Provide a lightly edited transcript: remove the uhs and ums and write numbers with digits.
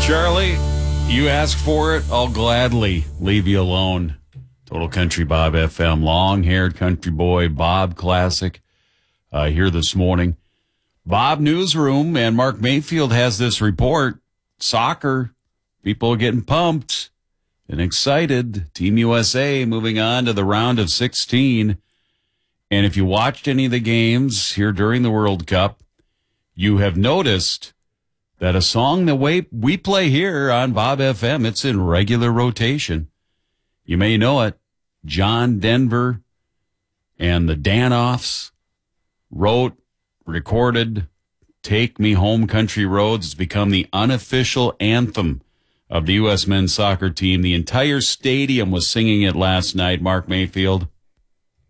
Charlie, you ask for it, I'll gladly leave you alone. Total Country Bob FM, long-haired country boy, Bob Classic, here this morning. Bob Newsroom and Mark Mayfield has this report. Soccer, people are getting pumped and excited. Team USA moving on to the round of 16. And if you watched any of the games here during the World Cup, you have noticed that a song that we play here on Bob FM, it's in regular rotation. You may know it. John Denver and the Danoffs wrote, recorded, Take Me Home Country Roads. It's become the unofficial anthem of the U.S. men's soccer team. The entire stadium was singing it last night, Mark Mayfield.